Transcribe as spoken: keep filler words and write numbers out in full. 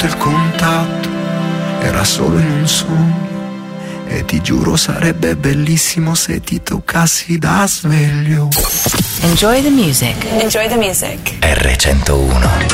notte il contatto era solo in un sogno, e ti giuro sarebbe bellissimo se ti toccassi da sveglio. Enjoy the music. Enjoy the music. erre centouno.